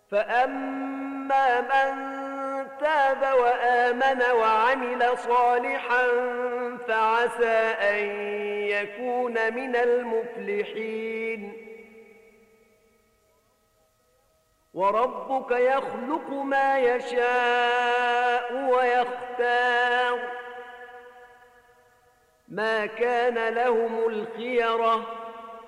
فأما من تاب وآمن وعمل صالحا فعسى أن يكون من المفلحين. وربك يخلق ما يشاء ويختار ما كان لهم الخيرة